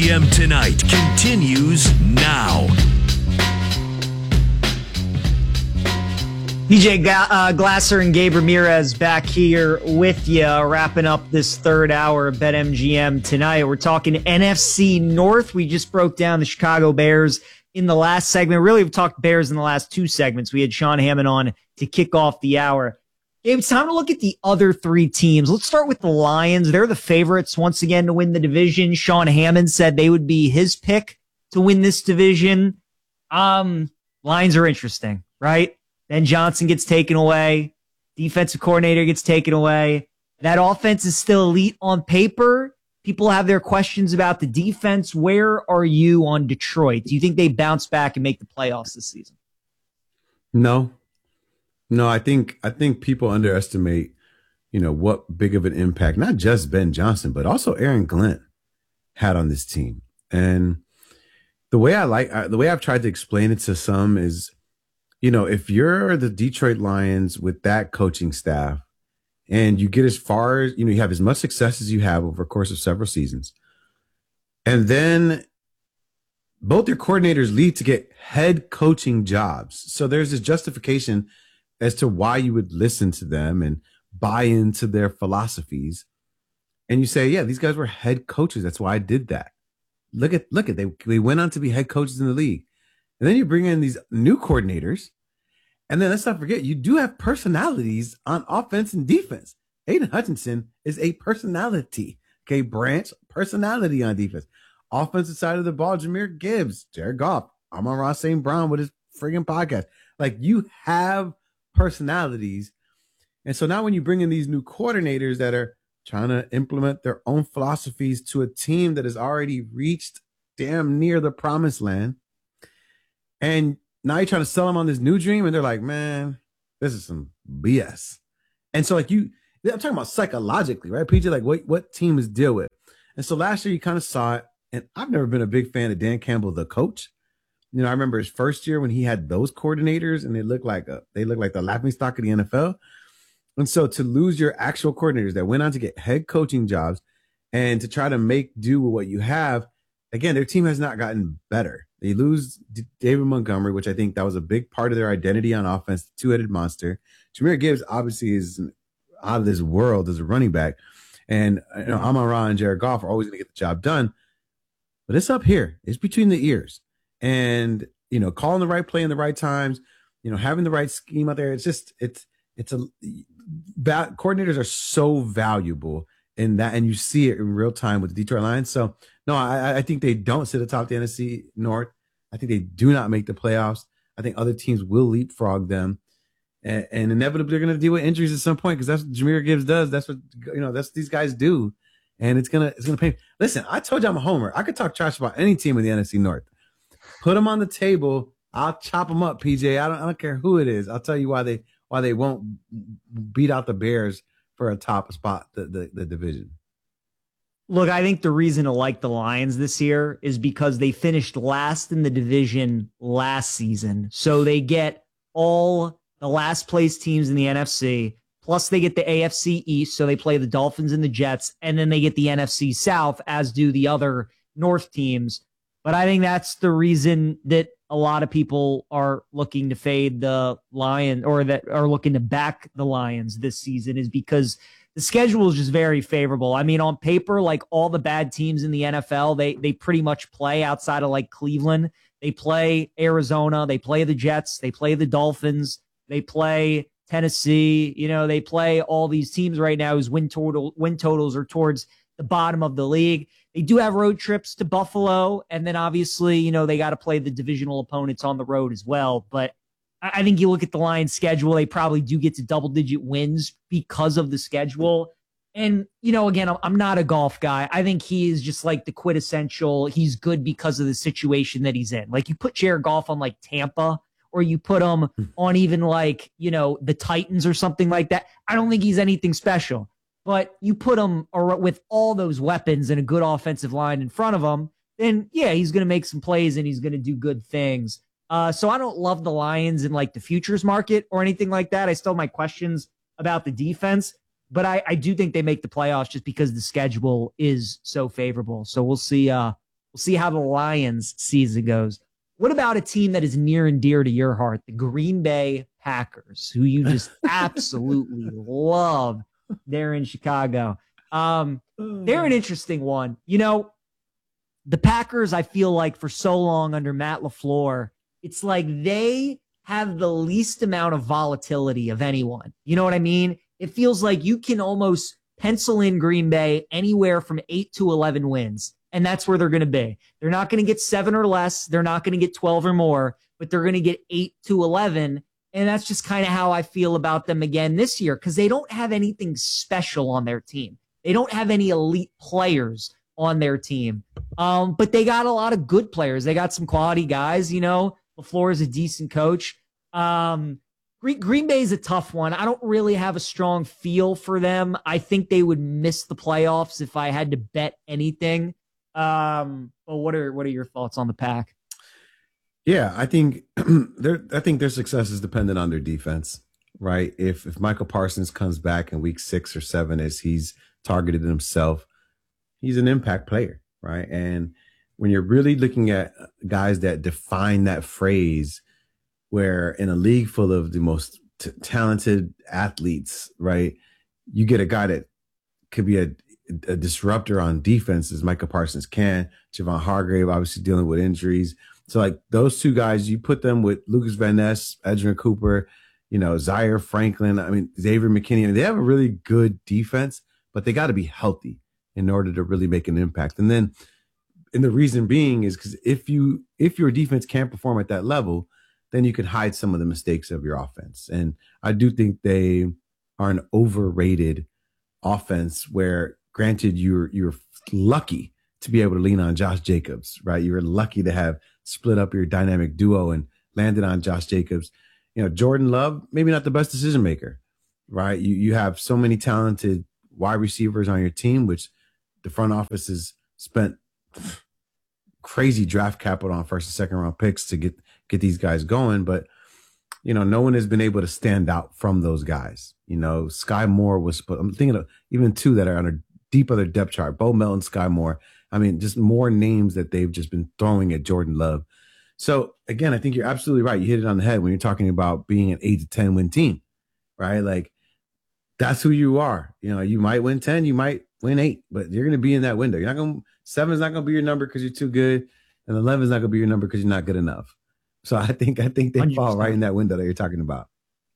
BetMGM Tonight continues now. DJ Glasser and Gabe Ramirez back here with you, wrapping up this third hour of BetMGM Tonight. We're talking NFC North. We just broke down the Chicago Bears in the last segment. Really, we've talked Bears in the last two segments. We had Sean Hammond on to kick off the hour. Gabe, it's time to look at the other three teams. Let's start with the Lions. They're the favorites once again to win the division. Sean Hammond said they would be his pick to win this division. Lions are interesting, right? Ben Johnson gets taken away. Defensive coordinator gets taken away. That offense is still elite on paper. People have their questions about the defense. Where are you on Detroit? Do you think they bounce back and make the playoffs this season? No, I think people underestimate, what big of an impact, not just Ben Johnson, but also Aaron Glenn had on this team. And the way I've tried to explain it to some is, if you're the Detroit Lions with that coaching staff and you get as far as, you have as much success as you have over the course of several seasons, and then both your coordinators lead to get head coaching jobs. So there's this justification as to why you would listen to them and buy into their philosophies. And you say, yeah, these guys were head coaches. That's why I did that. Look at they went on to be head coaches in the league. And then you bring in these new coordinators. And then let's not forget, you do have personalities on offense and defense. Aiden Hutchinson is a personality. Okay, Branch, personality on defense. Offensive side of the ball, Jahmyr Gibbs, Jared Goff, Amon-Ra St. Brown with his friggin' podcast. Like, you have personalities. And so now when you bring in these new coordinators that are trying to implement their own philosophies to a team that has already reached damn near the promised land, and now you're trying to sell them on this new dream, and they're like, man, this is some BS. And so I'm talking about psychologically, right, PJ? Like what teams deal with. And so last year you kind of saw it, and I've never been a big fan of Dan Campbell, the coach. I remember his first year when he had those coordinators, and they looked like the laughingstock of the NFL. And so to lose your actual coordinators that went on to get head coaching jobs and to try to make do with what you have, again, their team has not gotten better. They lose David Montgomery, which I think that was a big part of their identity on offense, the two-headed monster. Jahmyr Gibbs obviously is out of this world as a running back. And Amon-Ra and Jared Goff are always going to get the job done. But it's up here. It's between the ears. And, calling the right play in the right times, having the right scheme out there. Coordinators are so valuable in that, and you see it in real time with the Detroit Lions. So, no, I think they don't sit atop the NFC North. I think they do not make the playoffs. I think other teams will leapfrog them. And inevitably they're going to deal with injuries at some point, because that's what Jahmyr Gibbs does. That's what, that's what these guys do. And it's going to pay. Listen, I told you I'm a homer. I could talk trash about any team in the NFC North. Put them on the table. I'll chop them up, PJ. I don't care who it is. I'll tell you why they won't beat out the Bears for a top spot, the division. Look, I think the reason to like the Lions this year is because they finished last in the division last season. So they get all the last place teams in the NFC, plus they get the AFC East. So they play the Dolphins and the Jets, and then they get the NFC South, as do the other North teams. But I think that's the reason that a lot of people are looking to fade the Lions, or that are looking to back the Lions this season, is because the schedule is just very favorable. I mean, on paper, like all the bad teams in the NFL, they pretty much play outside of like Cleveland. They play Arizona, they play the Jets, they play the Dolphins, they play Tennessee. They play all these teams right now whose win totals are towards the bottom of the league. They do have road trips to Buffalo, and then obviously, they got to play the divisional opponents on the road as well. But I think you look at the Lions' schedule, they probably do get to double-digit wins because of the schedule. And, again, I'm not a golf guy. I think he is just like the quintessential, he's good because of the situation that he's in. Like, you put Jared Goff on, like, Tampa, or you put him on even, like, the Titans or something like that. I don't think he's anything special. But you put him with all those weapons and a good offensive line in front of him, then, yeah, he's going to make some plays and he's going to do good things. So I don't love the Lions in like the futures market or anything like that. I still have my questions about the defense, but I do think they make the playoffs just because the schedule is so favorable. So we'll see We'll see how the Lions season goes. What about a team that is near and dear to your heart, the Green Bay Packers, who you just absolutely love there in Chicago? They're an interesting one. You know, the Packers, I feel like for so long under Matt LaFleur, it's like they have the least amount of volatility of anyone. You know what I mean? It feels like you can almost pencil in Green Bay anywhere from 8 to 11 wins. And that's where they're going to be. They're not going to get 7 or less. They're not going to get 12 or more, but they're going to get 8 to 11. And that's just kind of how I feel about them again this year, because they don't have anything special on their team. They don't have any elite players on their team. But they got a lot of good players. They got some quality guys. You know, LaFleur is a decent coach. Green Bay is a tough one. I don't really have a strong feel for them. I think they would miss the playoffs if I had to bet anything. But what are your thoughts on the Pack? Yeah, I think their success is dependent on their defense, right? If Michael Parsons comes back in week 6 or 7 as he's targeted himself, he's an impact player, right? And when you're really looking at guys that define that phrase, where in a league full of the most talented athletes, right, you get a guy that could be a disruptor on defense as Michael Parsons can. Javon Hargrave obviously dealing with injuries. So like those two guys, you put them with Lucas Van Ness, Edgerrin Cooper, you know, Zaire Franklin, Xavier McKinney. They have a really good defense, but they got to be healthy in order to really make an impact. And the reason being is because if your defense can't perform at that level, then you can hide some of the mistakes of your offense. And I do think they are an overrated offense where, granted, you're lucky to be able to lean on Josh Jacobs, right? You were lucky to have split up your dynamic duo and landed on Josh Jacobs. You know, Jordan Love, maybe not the best decision maker, right? You have so many talented wide receivers on your team, which the front office has spent crazy draft capital on first and second round picks to get these guys going. But, you know, no one has been able to stand out from those guys. You know, Sky Moore was, I'm thinking of even two that are on a deep other depth chart, Bo Melton, Sky Moore. I mean, just more names that they've just been throwing at Jordan Love. So again, I think you're absolutely right. You hit it on the head when you're talking about being an 8 to 10 win team, right? Like that's who you are. You know, you might win 10, you might win 8, but you're going to be in that window. You're not going 7 is not going to be your number because you're too good, and 11 is not going to be your number because you're not good enough. So I think they 100%. Fall right in that window that you're talking about.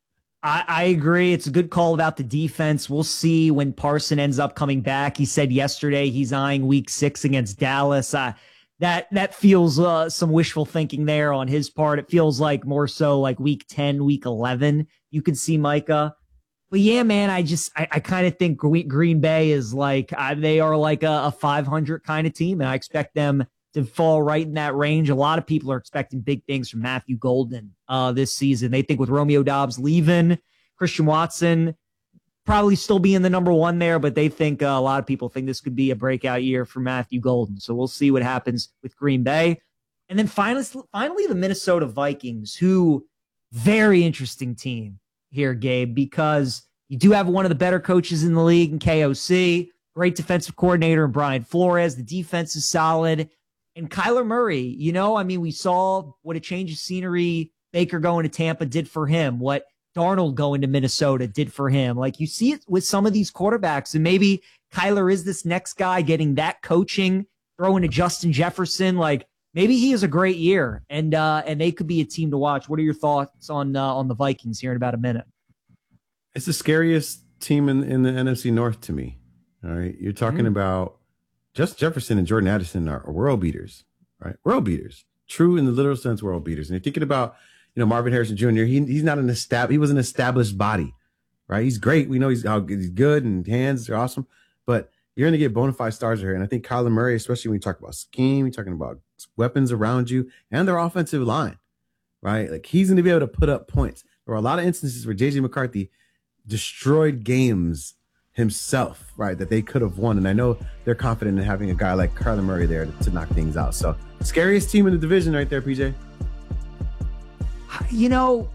I agree. It's a good call about the defense. We'll see when Parson ends up coming back. He said yesterday he's eyeing week 6 against Dallas. That feels some wishful thinking there on his part. It feels like more so like week 10, week 11. You can see Micah. But yeah, man, I kind of think Green Bay is like, they are like a 500 kind of team, and I expect them to fall right in that range. A lot of people are expecting big things from Matthew Golden this season. They think with Romeo Doubs leaving, Christian Watson probably still being the number 1 there, but they think a lot of people think this could be a breakout year for Matthew Golden. So we'll see what happens with Green Bay. And then finally the Minnesota Vikings, who very interesting team here, Gabe, because you do have one of the better coaches in the league in KOC, great defensive coordinator in Brian Flores. The defense is solid. And Kyler Murray, you know, I mean, we saw what a change of scenery Baker going to Tampa did for him, what Darnold going to Minnesota did for him. Like, you see it with some of these quarterbacks, and maybe Kyler is this next guy getting that coaching, throwing to Justin Jefferson. Like, maybe he has a great year, and they could be a team to watch. What are your thoughts on the Vikings here in about a minute? It's the scariest team in the NFC North to me. All right. You're talking about Justin Jefferson and Jordan Addison are world beaters, right? World beaters, true in the literal sense, world beaters. And you're thinking about, you know, Marvin Harrison Jr. He's not he was an established body, right? He's great. We know he's good and hands are awesome, but you're going to get bona fide stars here. And I think Kyler Murray, especially when you talk about scheme, you're talking about weapons around you and their offensive line, right? Like he's going to be able to put up points. There were a lot of instances where JJ McCarthy destroyed games himself, right, that they could have won. And I know they're confident in having a guy like Kyler Murray there to knock things out. So scariest team in the division right there, PJ. You know,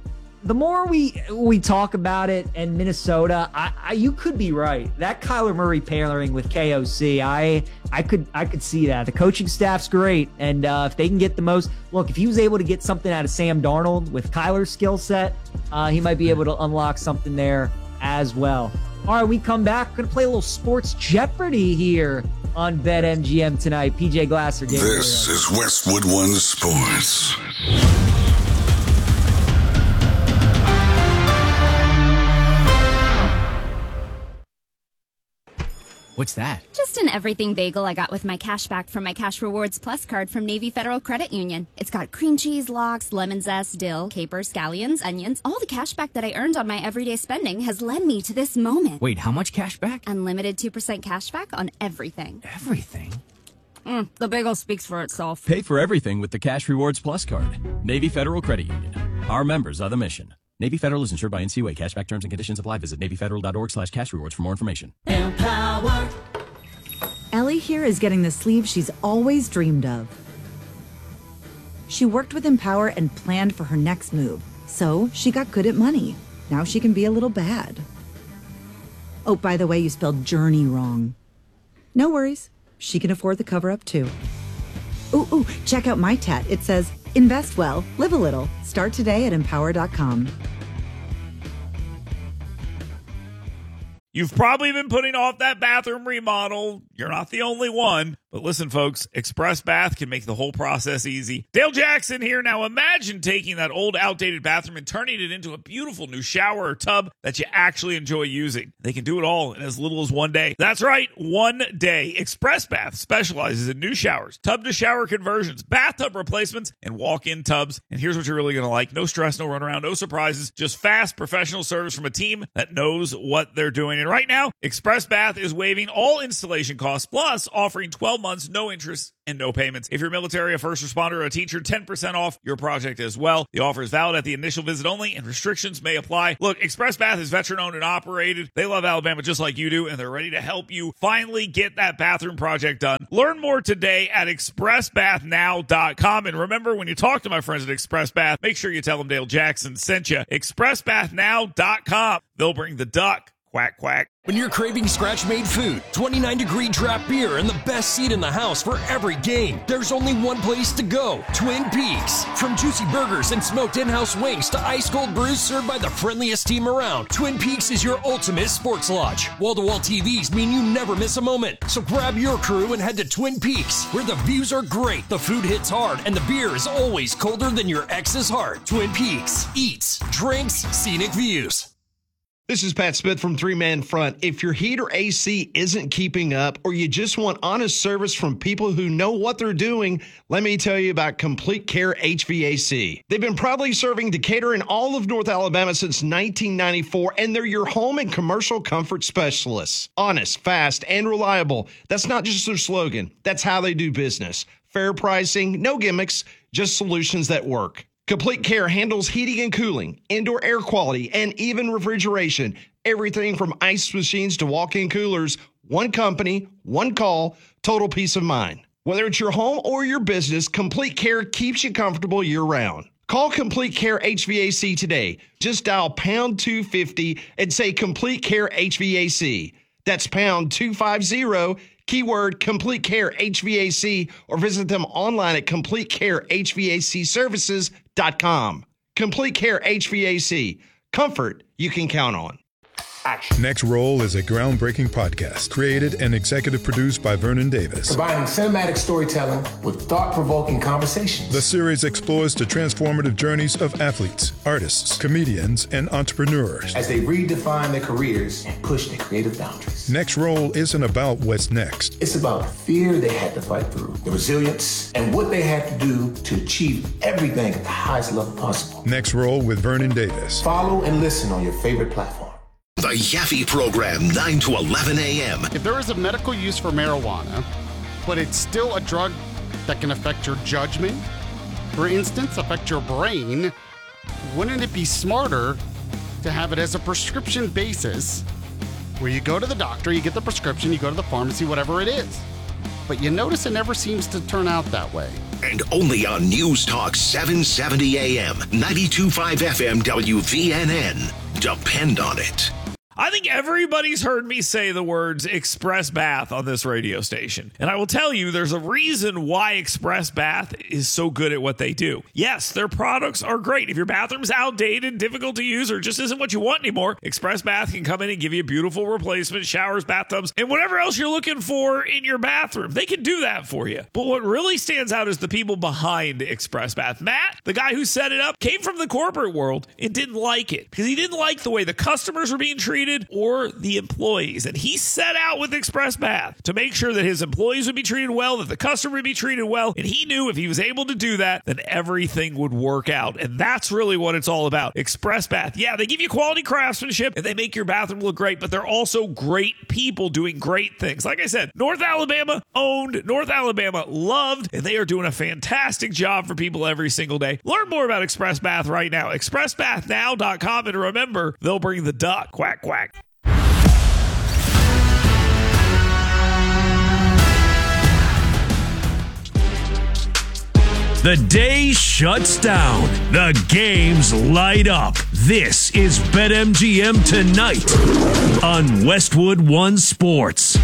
the more we talk about it and Minnesota, you could be right. That Kyler Murray pairing with KOC, I could see that. The coaching staff's great, and if they can get the most, look, if he was able to get something out of Sam Darnold with Kyler's skill set, he might be able to unlock something there as well. All right, we come back. We're going to play a little Sports Jeopardy here on BetMGM tonight. PJ Glasser. This is Westwood One Sports. What's that? Just an everything bagel I got with my cash back from my Cash Rewards Plus card from Navy Federal Credit Union. It's got cream cheese, lox, lemon zest, dill, capers, scallions, onions. All the cash back that I earned on my everyday spending has led me to this moment. Wait, how much cash back? Unlimited 2% cash back on everything. Everything? The bagel speaks for itself. Pay for everything with the Cash Rewards Plus card. Navy Federal Credit Union. Our members are the mission. Navy Federal is insured by NCUA. Cashback terms and conditions apply. Visit NavyFederal.org/cashrewards for more information. Empower. Ellie here is getting the sleeve she's always dreamed of. She worked with Empower and planned for her next move, so she got good at money. Now she can be a little bad. Oh, by the way, you spelled journey wrong. No worries. She can afford the cover-up, too. Ooh, check out my tat. It says, invest well, live a little. Start today at Empower.com. You've probably been putting off that bathroom remodel. You're not the only one. But listen, folks, Express Bath can make the whole process easy. Dale Jackson here. Now imagine taking that old, outdated bathroom and turning it into a beautiful new shower or tub that you actually enjoy using. They can do it all in as little as 1 day. That's right, 1 day. Express Bath specializes in new showers, tub-to-shower conversions, bathtub replacements, and walk-in tubs. And here's what you're really going to like. No stress, no runaround, no surprises. Just fast, professional service from a team that knows what they're doing. And right now, Express Bath is waiving all installation costs, plus offering 12 months, no interest, and no payments. If you're military, a first responder, or a teacher, 10% off your project as well. The offer is valid at the initial visit only, and restrictions may apply. Look, Express Bath is veteran-owned and operated. They love Alabama just like you do, and they're ready to help you finally get that bathroom project done. Learn more today at expressbathnow.com. And remember, when you talk to my friends at Express Bath, make sure you tell them Dale Jackson sent you. expressbathnow.com. They'll bring the duck. Quack, quack. When you're craving scratch-made food, 29-degree draft beer, and the best seat in the house for every game, there's only one place to go, Twin Peaks. From juicy burgers and smoked in-house wings to ice-cold brews served by the friendliest team around, Twin Peaks is your ultimate sports lodge. Wall-to-wall TVs mean you never miss a moment. So grab your crew and head to Twin Peaks, where the views are great, the food hits hard, and the beer is always colder than your ex's heart. Twin Peaks. Eats, drinks, scenic views. This is Pat Smith from Three Man Front. If your heat or AC isn't keeping up, or you just want honest service from people who know what they're doing, let me tell you about Complete Care HVAC. They've been proudly serving Decatur and all of North Alabama since 1994, and they're your home and commercial comfort specialists. Honest, fast, and reliable. That's not just their slogan. That's how they do business. Fair pricing, no gimmicks, just solutions that work. Complete Care handles heating and cooling, indoor air quality, and even refrigeration. Everything from ice machines to walk-in coolers. One company, one call, total peace of mind. Whether it's your home or your business, Complete Care keeps you comfortable year-round. Call Complete Care HVAC today. Just dial pound 250 and say Complete Care HVAC. That's pound 250, keyword Complete Care HVAC, or visit them online at CompleteCareHVACservices.com. Complete Care HVAC. Comfort you can count on. Action. Next Roll is a groundbreaking podcast created and executive produced by Vernon Davis. Combining cinematic storytelling with thought-provoking conversations. The series explores the transformative journeys of athletes, artists, comedians, and entrepreneurs as they redefine their careers and push their creative boundaries. Next Roll isn't about what's next. It's about the fear they had to fight through, the resilience, and what they had to do to achieve everything at the highest level possible. Next Roll with Vernon Davis. Follow and listen on your favorite platform. The Yaffe Program, 9 to 11 a.m. If there is a medical use for marijuana, but it's still a drug that can affect your judgment, for instance, affect your brain, wouldn't it be smarter to have it as a prescription basis where you go to the doctor, you get the prescription, you go to the pharmacy, whatever it is. But you notice it never seems to turn out that way. And only on News Talk 770 AM, 92.5 FM WVNN. Depend on it. I think everybody's heard me say the words Express Bath on this radio station. And I will tell you, there's a reason why Express Bath is so good at what they do. Yes, their products are great. If your bathroom's outdated, difficult to use, or just isn't what you want anymore, Express Bath can come in and give you a beautiful replacement, showers, bathtubs, and whatever else you're looking for in your bathroom. They can do that for you. But what really stands out is the people behind Express Bath. Matt, the guy who set it up, came from the corporate world and didn't like it because he didn't like the way the customers were being treated or the employees. And he set out with Express Bath to make sure that his employees would be treated well, that the customer would be treated well. And he knew if he was able to do that, then everything would work out. And that's really what it's all about. Express Bath. Yeah, they give you quality craftsmanship and they make your bathroom look great, but they're also great people doing great things. Like I said, North Alabama owned, North Alabama loved, and they are doing a fantastic job for people every single day. Learn more about Express Bath right now. ExpressBathNow.com. And remember, they'll bring the duck. Quack, quack. The day shuts down. The games light up. This is BetMGM Tonight on Westwood One Sports.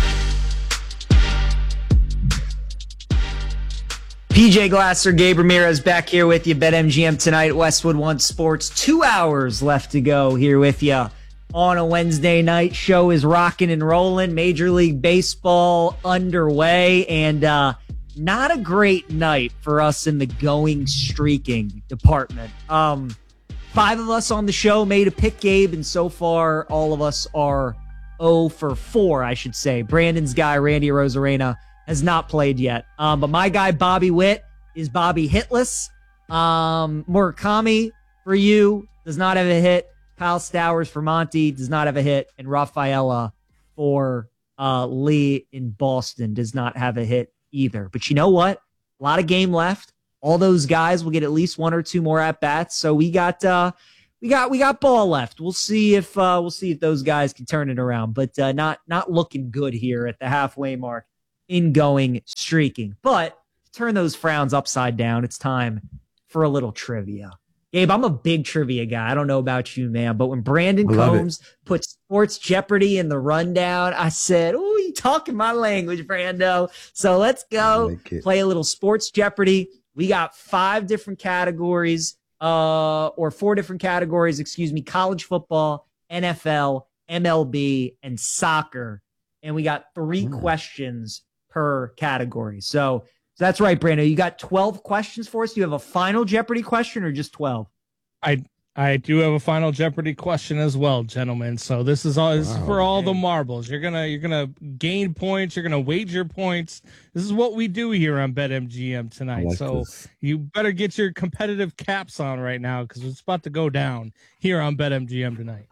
PJ Glasser, Gabe Ramirez back here with you. BetMGM Tonight, Westwood One Sports. 2 hours left to go here with you on a Wednesday night. Show is rocking and rolling. Major League Baseball underway, and not a great night for us in the going streaking department. 5 of us on the show made a pick, Gabe, and so far all of us are 0 for 4, I should say. Brandon's guy, Randy Rosarena, has not played yet. But my guy, Bobby Witt, is Bobby hitless. Murakami, for you, does not have a hit. Kyle Stowers for Monty does not have a hit. And Rafaela for Lee in Boston does not have a hit either. But you know what? A lot of game left. All those guys will get at least 1 or 2 more at bats. So we got ball left. We'll see if those guys can turn it around. But not looking good here at the halfway mark in going streaking. But to turn those frowns upside down, it's time for a little trivia. Gabe, I'm a big trivia guy. I don't know about you, man, but when Brandon Combs put Sports Jeopardy in the rundown, I said, "Oh, you talking my language, Brando." So let's go play a little Sports Jeopardy. We got 5 different categories, or 4 different categories, excuse me: college football, NFL, MLB, and soccer. And we got 3 questions per category. So that's right, Brando. You got 12 questions for us. Do you have a final Jeopardy question or just 12? I do have a final Jeopardy question as well, gentlemen. So this is for all the marbles. You're gonna gain points. You're gonna wager points. This is what we do here on BetMGM Tonight. So you better get your competitive caps on right now because it's about to go down here on BetMGM Tonight.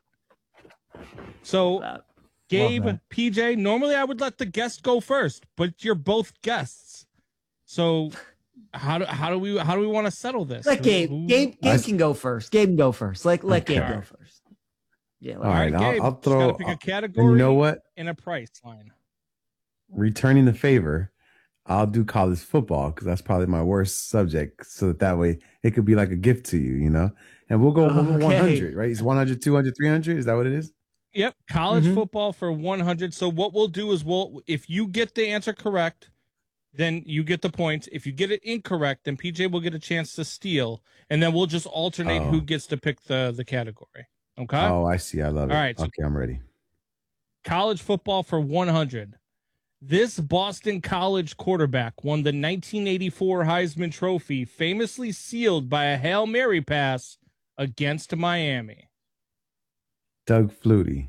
So, Gabe, PJ, normally I would let the guest go first, but you're both guests. So how do we want to settle this? Let Gabe can go first. Gabe can go first. Let Gabe go first. Yeah. All right. Gabe, I'll throw. Pick a category. You know what? And a price line. Returning the favor, I'll do college football because that's probably my worst subject. So that way it could be like a gift to you, you know. And we'll go 100, right? It's 100, 200, 300. Is that what it is? Yep. College football for 100. So what we'll do is if you get the answer correct, then you get the points. If you get it incorrect, then PJ will get a chance to steal, and then we'll just alternate who gets to pick the category. Okay? Oh, I see. I love it. All right. Okay, I'm ready. College football for 100. This Boston College quarterback won the 1984 Heisman Trophy, famously sealed by a Hail Mary pass against Miami. Doug Flutie.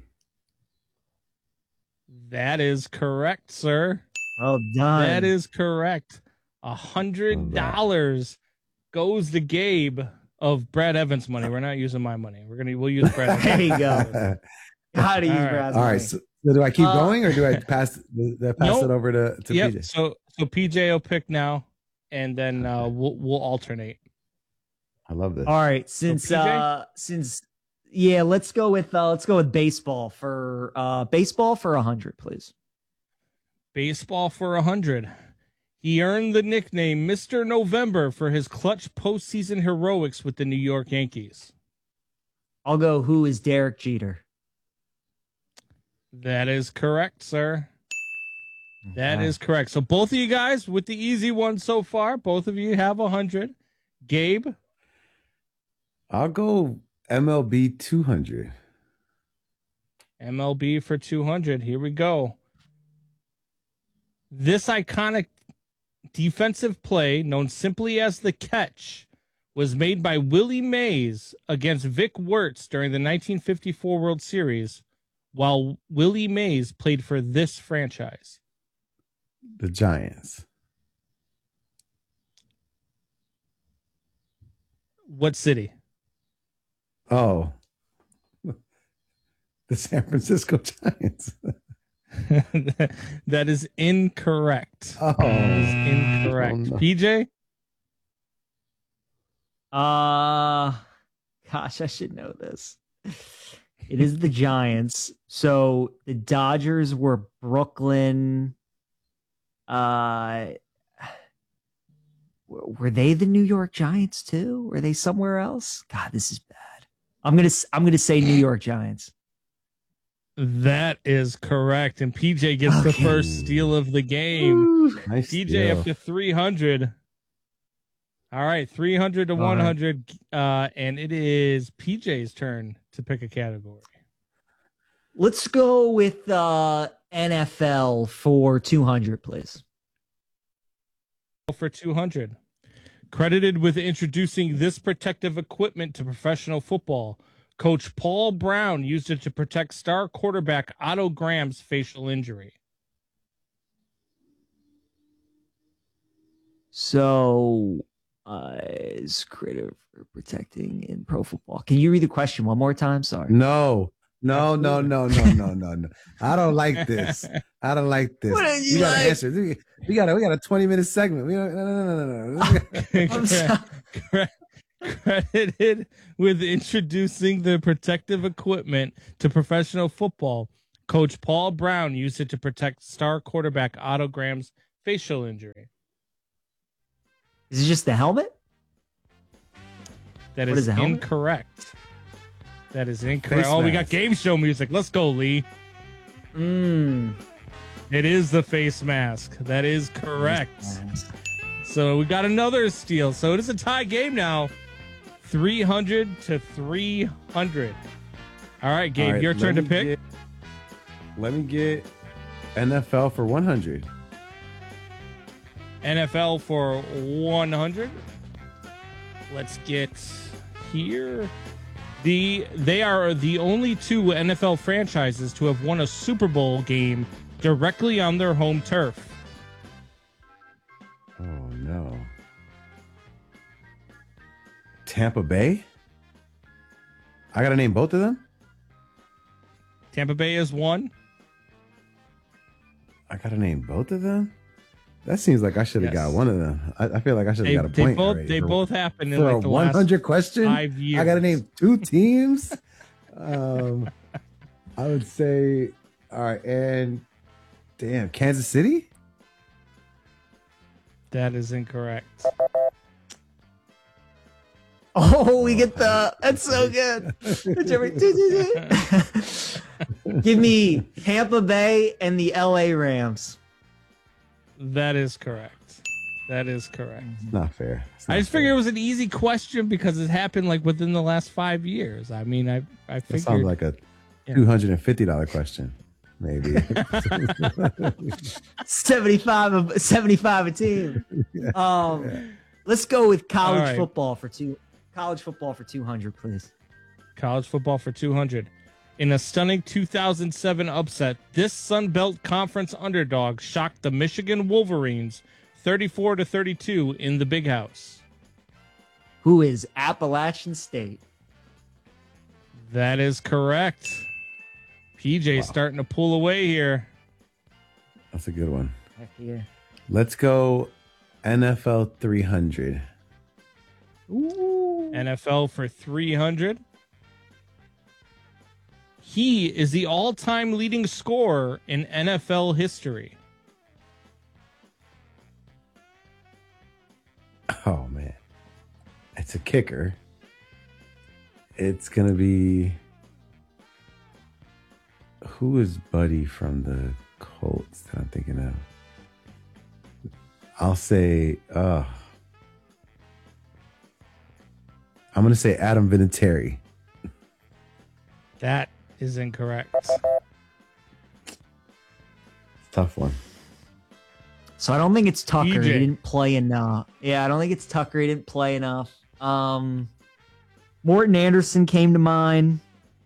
That is correct, sir. Well done. That is correct. $100 goes to Gabe of Brad Evans money. We're not using my money. We'll use Brad Evans. There you go. How to use Brad's money. All right. So do I keep going or do I pass it over to PJ? So PJ will pick now, and then we'll alternate. I love this. All right. Let's go with baseball for 100, please. Baseball for 100. He earned the nickname Mr. November for his clutch postseason heroics with the New York Yankees. I'll go, who is Derek Jeter? That is correct, sir. That is correct. So both of you guys with the easy one so far, both of you have 100. Gabe? I'll go MLB 200. MLB for 200. Here we go. This iconic defensive play, known simply as the catch, was made by Willie Mays against Vic Wirtz during the 1954 World Series, while Willie Mays played for this franchise. The Giants. What city? Oh, the San Francisco Giants. That is incorrect. Oh, that is incorrect. Oh, no. PJ? Gosh, I should know this. It is the Giants. So the Dodgers were Brooklyn. Were they the New York Giants too? Were they somewhere else? God, this is bad. I'm gonna say New York Giants. That is correct, and PJ gets the first steal of the game. Nice PJ steal. up to 300. All right, 300 to 100, and it is PJ's turn to pick a category. Let's go with NFL for 200, please. For 200. Credited with introducing this protective equipment to professional football, Coach Paul Brown used it to protect star quarterback Otto Graham's facial injury. So, is creative for protecting in pro football. Can you read the question one more time? Sorry. No. I don't like this. I don't like this. What are you gotta like? answer. We got a 20-minute segment. No. Credited with introducing the protective equipment to professional football, Coach Paul Brown used it to protect star quarterback Otto Graham's facial injury. Is it just the helmet? That What is is the helmet? incorrect. That is incorrect. Face Oh, we mask. got game show music. Let's go, Lee. It is the face mask. That is correct. So we got another steal. So it is a tie game now. 300 to 300. All right, Gabe, All right, your turn to let me pick. Let me get NFL for 100. NFL for 100. Let's get here. They are the only two NFL franchises to have won a Super Bowl game directly on their home turf. Oh, no. Tampa Bay? I got to name both of them? Tampa Bay is one. I got to name both of them? That seems like I should have got one of them. I feel like I should have got a point. They both happened in for like a the 100 last question. 5 years. I got to name two teams. I would say, all right, and damn, Kansas City. That is incorrect. Oh, we get that's so good. Give me Tampa Bay and the LA Rams. That is correct. That is correct. It's not fair. I just figured it was an easy question because it happened like within the last 5 years. I mean, I That figured sounds like a $250 question, maybe. 75 a team. Let's go with college All right. football for 200, please. College football for 200. In a stunning 2007 upset, this Sun Belt Conference underdog shocked the Michigan Wolverines 34-32 in the Big House. Who is Appalachian State? That is correct. PJ starting to pull away here. That's a good one. Heck yeah. Let's go NFL 300. NFL for 300. He is the all-time leading scorer in NFL history. it's a kicker. It's gonna be who is Buddy from the Colts that I'm thinking of? I'll say I'm gonna say Adam Vinatieri. That is incorrect. Tough one. So I don't think it's Tucker. PJ. He didn't play enough. Yeah, I don't think it's Tucker. He didn't play enough. Morton Anderson came to mind.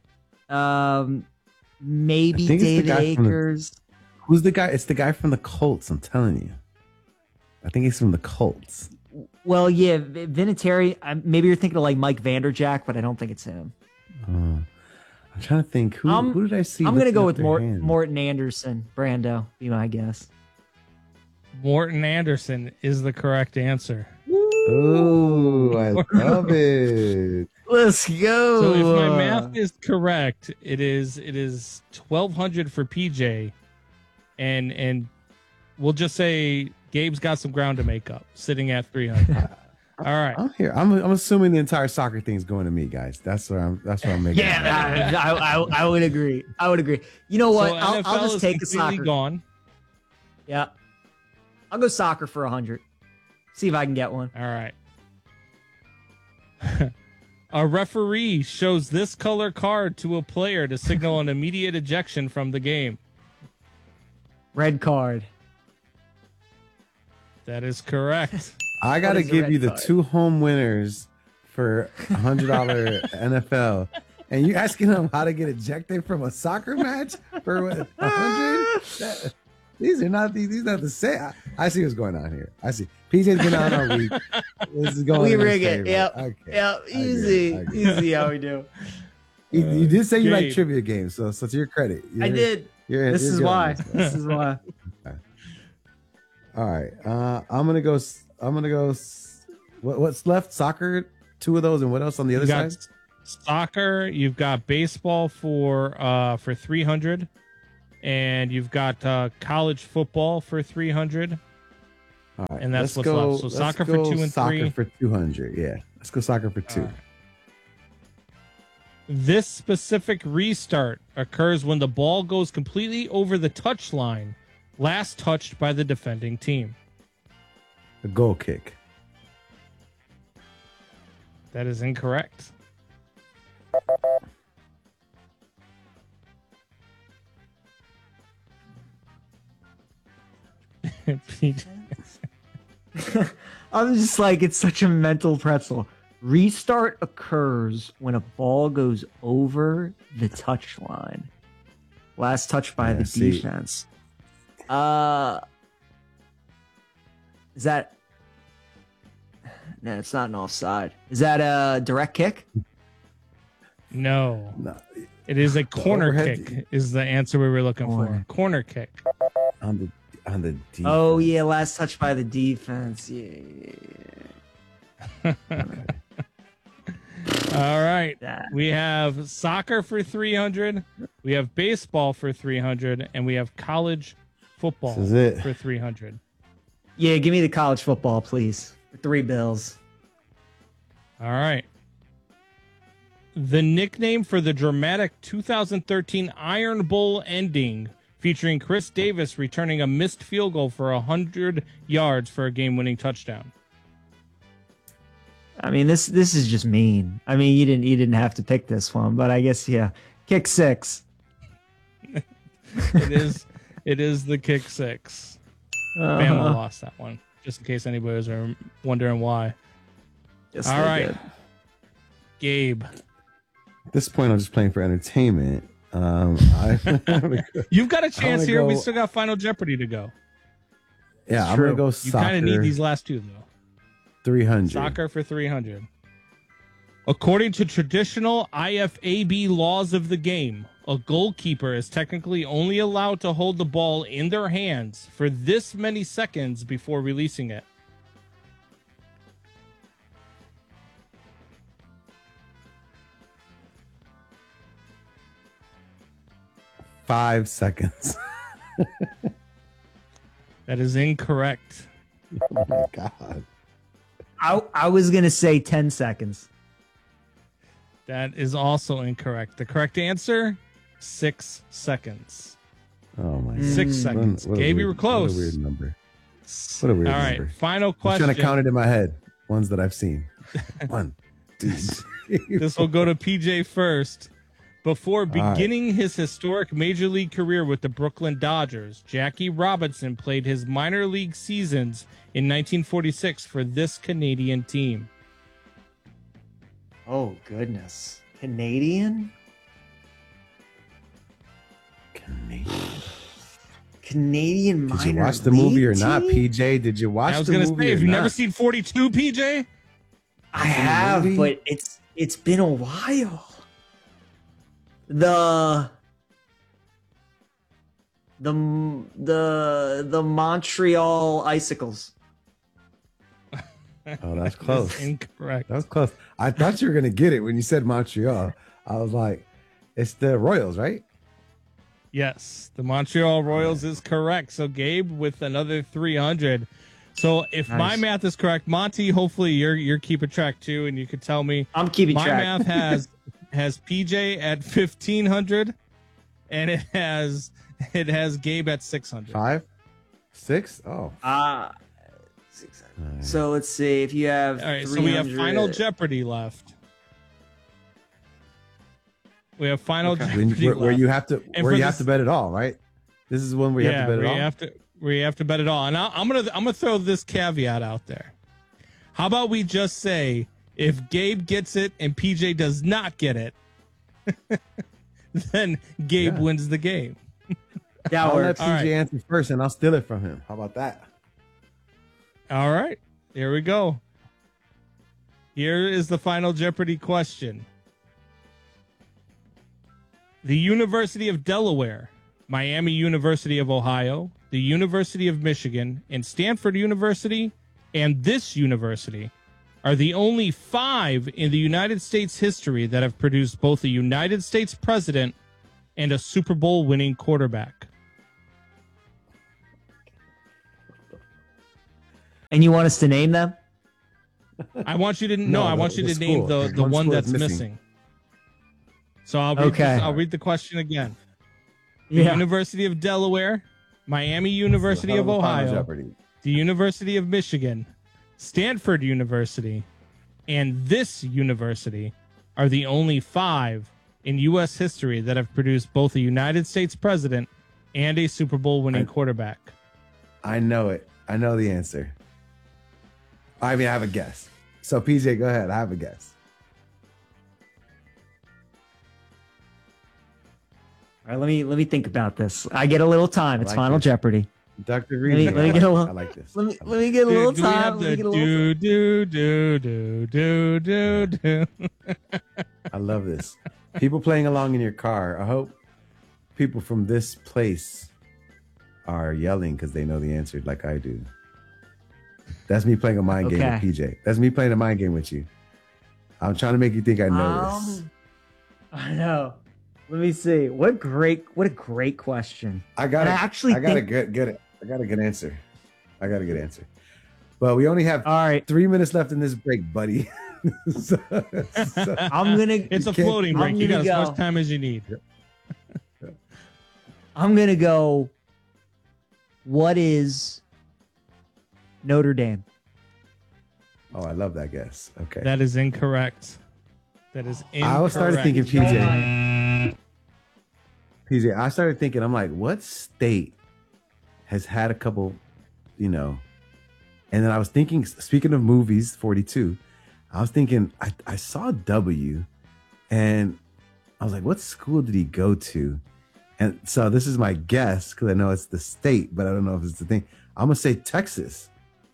Maybe I think it's the David guy from the- Akers. Who's the guy? It's the guy from the Colts. I'm telling you. I think he's from the Colts. Well, yeah, Vinatieri. Maybe you're thinking of like Mike Vanderjack, but I don't think it's him. I'm trying to think who did I see? I'm gonna lifting go up with their hand? Morton Anderson. Brando, be my guess. Morton Anderson is the correct answer. Oh, I love it. Let's go. So if my math is correct, it is 1,200 for PJ, and we'll just say Gabe's got some ground to make up, sitting at 300. All right, I'm here. I'm assuming the entire soccer thing's going to me, guys. That's what I'm making. Yeah, I would agree. I would agree. You know what? So I'll NFL just is take a completely soccer. gone. Yeah, I'll go soccer for 100. See if I can get one. All right. A referee shows this color card to a player to signal an immediate ejection from the game. Red card. That is correct. I got to is a give red you the card? 2 home winners for $100 NFL, and you asking them how to get ejected from a soccer match for what, 100? These are not the same. I see what's going on here. I see. PJ's been out all week. This is going. We in his rig it. favor. Yep. Okay. Yep. I Easy. get it. Easy how we do. You did say you like Gabe. trivia games, so to your credit. I did. This is good on why. this. This is why. All right. I'm gonna go. What's left? Soccer. 2 of those, and what else on the other You got side? soccer. You've got baseball for 300, and you've got college football for 300. All right, and that's let's what's go, left. So let's soccer for go 2 and soccer 3. for 200. Yeah, let's go soccer for 2. All right. This specific restart occurs when the ball goes completely over the touch line, last touched by the defending team. A goal kick. That is incorrect. I'm just like, it's such a mental pretzel. Restart occurs when a ball goes over the touch line. Last touch by the see. defense. Is that... No, it's not an offside. Is that a direct kick? No. No. It is a corner overhead- kick is the answer we were looking for. Corner kick. On the defense. Oh, yeah, last touch by the defense. Yeah. All right. We have soccer for 300. We have baseball for 300. And we have college football This is it. for 300. Yeah, give me the college football, please. For $3. All right. The nickname for the dramatic 2013 Iron Bowl ending featuring Chris Davis returning a missed field goal for 100 yards for a game-winning touchdown. I mean, this is just mean. I mean, you didn't have to pick this one, but I guess yeah. Kick 6. It is the kick 6. Bama lost that one, just in case anybody was wondering why. Yes, All they right, did. Gabe. At this point, I'm just playing for entertainment. You've got a chance here. We Go, still got Final Jeopardy to go. yeah, I'm true. gonna go You soccer. kind of need these last two, though. 300. Soccer for 300. According to traditional IFAB laws of the game, a goalkeeper is technically only allowed to hold the ball in their hands for this many seconds before releasing it. Five seconds. That is incorrect. Oh my god. I was going to say 10 seconds. That is also incorrect. The correct answer, 6 seconds. Oh my God. 6 seconds. Gabe, you were close. What a weird number. What a weird All right, number. final I'm question. trying to count it in my head. Ones that I've seen. 1, 2. This will go to PJ first. Before beginning his historic major league career with the Brooklyn Dodgers, Jackie Robinson played his minor league seasons in 1946 for this Canadian team. Oh, goodness. Canadian minor Did you watch the movie or not, team? PJ? Did you watch the movie? I was going to say, have you never seen 42, PJ? I have, but it's been a while. The Montreal Icicles. Oh, that's close. Incorrect. That was close. I thought you were gonna get it when you said Montreal. I was like, it's the Royals, right? Yes, the Montreal Royals is correct. So Gabe with another 300. So if my math is correct, Monty, hopefully you're keeping track too, and you could tell me. I'm keeping my track. My math has PJ at 1,500, and it has Gabe at 600. 5, 6. Oh. 600. So let's see if you have. All right. So we have Final Jeopardy left. We have Final Jeopardy where you have to and where you have to bet it all, right? This is one where you have to bet it all. Where you have to bet it all. And I'm gonna throw this caveat out there. How about we just say if Gabe gets it and PJ does not get it, then Gabe wins the game. I'll let PJ answer first, and I'll steal it from him. How about that? All right, here we go. Here is the Final Jeopardy question. The University of Delaware, Miami University of Ohio, the University of Michigan, and Stanford University, and this university are the only 5 in the United States history that have produced both a United States president and a Super Bowl winning quarterback. And you want us to name them? I want you to I want you to name the one that's missing. So I'll read the question again. The University of Delaware, Miami University of Ohio, the University of Michigan, Stanford University, and this university are the only 5 in U.S. history that have produced both a United States president and a Super Bowl winning quarterback. I know it. I know the answer. I mean, I have a guess. So, PJ, go ahead. I have a guess. All right, let me think about this. I get a little time. It's Final Jeopardy. Dr. Reed. Let me get a little. I like this. Let me get a little time. Do. I love this. People playing along in your car. I hope people from this place are yelling because they know the answer like I do. That's me playing a mind game with PJ. That's me playing a mind game with you. I'm trying to make you think I know this. I know. Let me see. What a great question. I got a good answer. But we only have 3 minutes left in this break, buddy. I'm gonna. It's a floating break. You got as much time as you need. I'm gonna go. What is Notre Dame? Oh, I love that guess. Okay. That is incorrect. I started thinking PJ. I started thinking, I'm like, what state has had a couple, and then I was thinking, speaking of movies, 42, I was thinking, I saw W, and I was like, what school did he go to? And so this is my guess, because I know it's the state, but I don't know if it's the thing. I'm going to say Texas.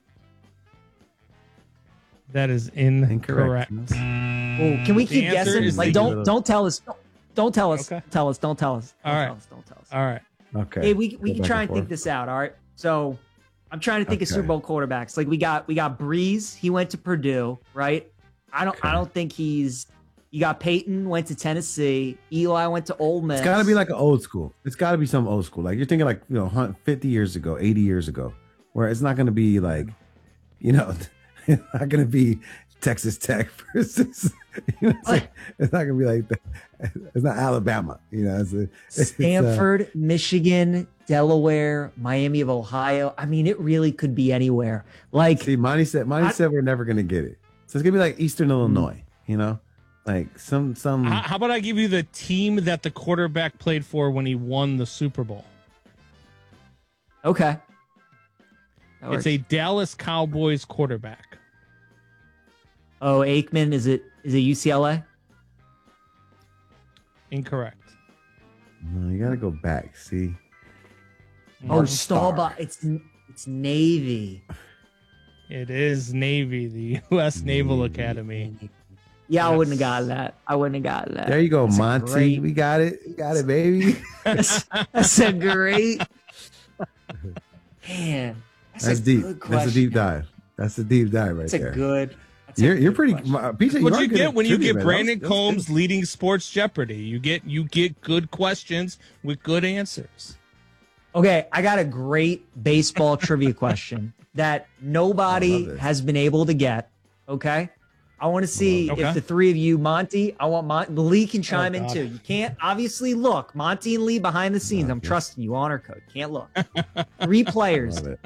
That is incorrect. Oh, can we keep guessing? Like, don't tell us. Don't tell us. Okay. Don't tell us. All right. Don't tell us. All right. Okay. Hey, we can try and think this out. All right. So I'm trying to think of Super Bowl quarterbacks. Like we got Breeze. He went to Purdue, right? I don't think you got Peyton went to Tennessee. Eli went to Ole Miss. It's got to be like an old school. It's got to be some old school. Like you're thinking like, 50 years ago, 80 years ago, where it's not going to be like, It's not going to be Texas Tech versus. It's not going to be like that. It's not Alabama. Stanford, Michigan, Delaware, Miami of Ohio. I mean, it really could be anywhere. Monty said we're never going to get it. So it's going to be like Eastern Illinois. Like some. How about I give you the team that the quarterback played for when he won the Super Bowl? Okay. It's a Dallas Cowboys quarterback. Oh, Aikman, is it UCLA? Incorrect. No, you got to go back. See. Oh, Staubach. It's Navy. It is Navy, the U.S. Naval Academy. Yeah, I wouldn't have gotten that. There you go, Monty. We got it. We got it, baby. That's a great. Man, that's deep. That's a deep dive. That's a deep dive right there. You're pretty. PJ, what you get when you get Brandon Combs leading Sports Jeopardy? You get good questions with good answers. Okay, I got a great baseball trivia question that nobody has been able to get. Okay, I want to see if the three of you, Monty, Lee can chime in too. You can't obviously look. Monty and Lee behind the scenes. I'm trusting you. Honor code. Can't look. Three players in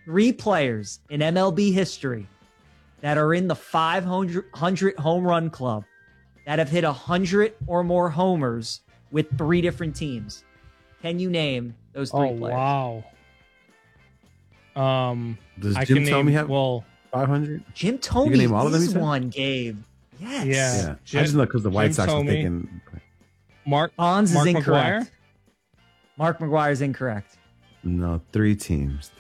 MLB history that are in the 500 home run club that have hit 100 or more homers with three different teams. Can you name those three players? Wow. Does Jim Thome have 500? Jim Thome is one, Gabe. Yes. Yeah. I just know because the White Sox were thinking. Mark Bonds is incorrect. McGwire? Mark McGwire is incorrect. No, three teams.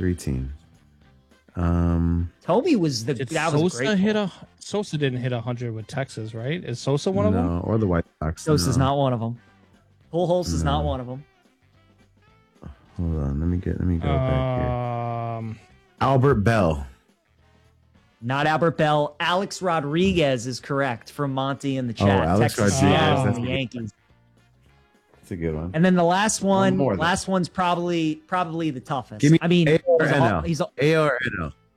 Toby was the that was great. Sosa didn't hit 100 with Texas, right? Is Sosa one of them? No, or the White Sox. Sosa's not one of them. Pujols is not one of them. Hold on, let me go back here. Albert Bell. Not Albert Bell. Alex Rodriguez is correct from Monty in the chat. Alex Texas Rodriguez. That's the Yankees. That's a good one. And then the last one. Last one's probably the toughest. Give me I mean, A or NL. A or NL.